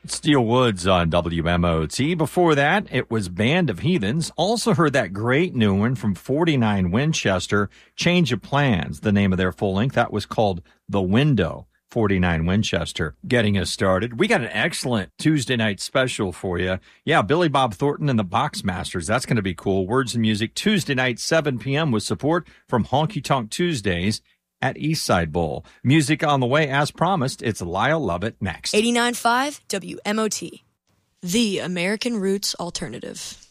Steel Woods on WMOT. Before that, it was Band of Heathens. Also heard that great new one from 49 Winchester, Change of Plans, the name of their full length. That was called The Window. 49 Winchester getting us started. We got an excellent Tuesday night special for you. Yeah, Billy Bob Thornton and the Boxmasters. That's going to be cool. Words and Music Tuesday night, 7 p.m. with support from Honky Tonk Tuesdays at Eastside Bowl. Music on the way as promised. It's Lyle Lovett next. 89.5 WMOT, the American Roots Alternative.